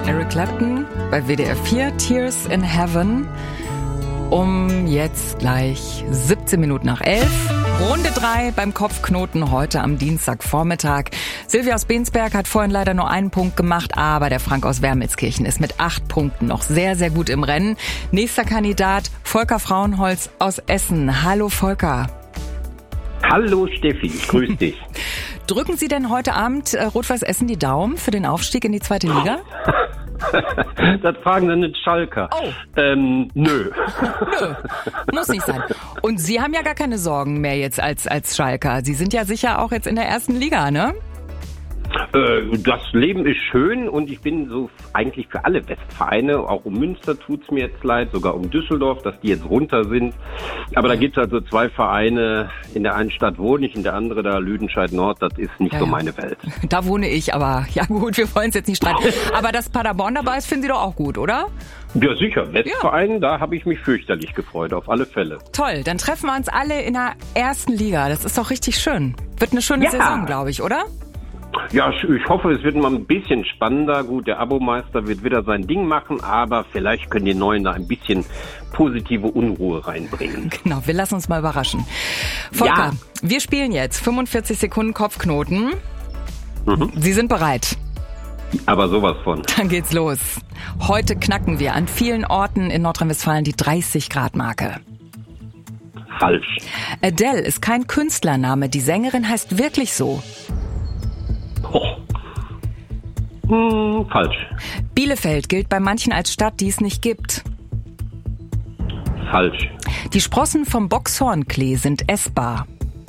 Eric Clapton bei WDR 4, Tears in Heaven. Um jetzt gleich 17 Minuten nach 11. Runde 3 beim Kopfknoten heute am Dienstagvormittag. Silvia aus Bensberg hat vorhin leider nur einen Punkt gemacht, aber der Frank aus Wermelskirchen ist mit 8 Punkten noch sehr, sehr gut im Rennen. Nächster Kandidat, Volker Frauenholz aus Essen. Hallo Volker. Hallo Steffi, ich grüße dich. Drücken Sie denn heute Abend Rot-Weiß Essen die Daumen für den Aufstieg in die 2. Liga? Das fragen dann den Schalker. Oh. Nö. Nö, muss nicht sein. Und Sie haben ja gar keine Sorgen mehr jetzt als Schalker. Sie sind ja sicher auch jetzt in der 1. Liga, ne? Das Leben ist schön und ich bin so eigentlich für alle Westvereine, auch um Münster tut's mir jetzt leid, sogar um Düsseldorf, dass die jetzt runter sind. Aber da gibt's also 2 Vereine, in der einen Stadt wohne ich, in der andere da Lüdenscheid Nord, das ist nicht so meine Welt. Da wohne ich, aber ja gut, wir wollen es jetzt nicht streiten. Aber dass Paderborn dabei ist, finden Sie doch auch gut, oder? Ja sicher, Westverein, da habe ich mich fürchterlich gefreut, auf alle Fälle. Toll, dann treffen wir uns alle in der 1. Liga, das ist doch richtig schön. Wird eine schöne Saison, glaube ich, oder? Ja, ich hoffe, es wird mal ein bisschen spannender. Gut, der Abomeister wird wieder sein Ding machen, aber vielleicht können die Neuen da ein bisschen positive Unruhe reinbringen. Genau, wir lassen uns mal überraschen. Volker, wir spielen jetzt 45 Sekunden Kopfknoten. Sie sind bereit? Aber sowas von. Dann geht's los. Heute knacken wir an vielen Orten in Nordrhein-Westfalen die 30-Grad-Marke. Falsch. Adele ist kein Künstlername, die Sängerin heißt wirklich so. Falsch. Bielefeld gilt bei manchen als Stadt, die es nicht gibt. Falsch. Die Sprossen vom Boxhornklee sind essbar.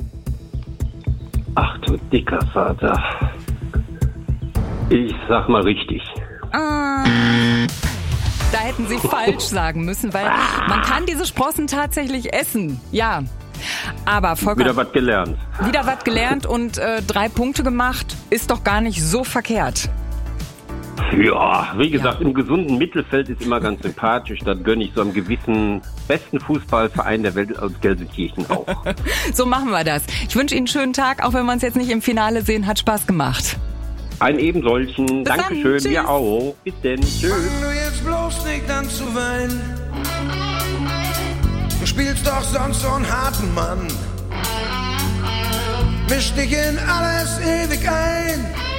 Ach du dicker Vater. Ich sag mal richtig. Da hätten Sie falsch sagen müssen, weil man kann diese Sprossen tatsächlich essen. Ja. Aber Volker, Wieder was gelernt. Wieder was gelernt und 3 Punkte gemacht. Ist doch gar nicht so verkehrt. Ja, wie gesagt, im gesunden Mittelfeld ist immer ganz sympathisch. Das gönne ich so einem gewissen besten Fußballverein der Welt aus Gelsenkirchen auch. So machen wir das. Ich wünsche Ihnen einen schönen Tag, auch wenn wir uns jetzt nicht im Finale sehen. Hat Spaß gemacht. Ein eben solchen. Bis Dankeschön, dann. wir auch. Bis denn. Tschüss. Fang du jetzt bloß nicht an zu weinen. Du spielst doch sonst so einen harten Mann. Misch dich in alles ewig ein.